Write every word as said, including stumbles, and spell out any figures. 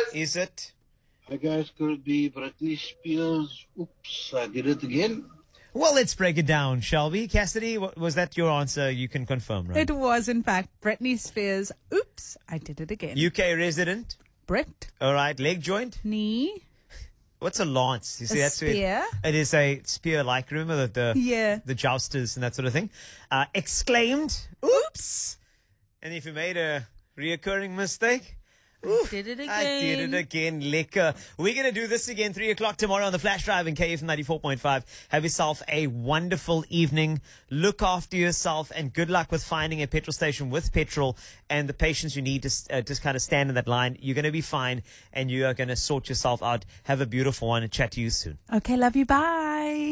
Is it? Hi guys, could it be Britney Spears? Oops, I did it again. Well, let's break it down, shall we? Cassidy, wa- was that your answer? You can confirm, right? It was, in fact, Britney Spears. Oops, I did it again. U K resident. Brit, All right. Leg joint. knee, What's a lance? You see, A that's where- spear? It is a spear, like remember the the, Yeah. the jousters and that sort of thing. Uh, exclaimed. Oops. And if you made a reoccurring mistake. I did it again. I did it again. Lekker. We're going to do this again, three o'clock tomorrow on the Flash Drive in K F ninety-four point five. Have yourself a wonderful evening. Look after yourself and good luck with finding a petrol station with petrol and the patience you need to uh, just kind of stand in that line. You're going to be fine and you are going to sort yourself out. Have a beautiful one and chat to you soon. Okay, love you. Bye.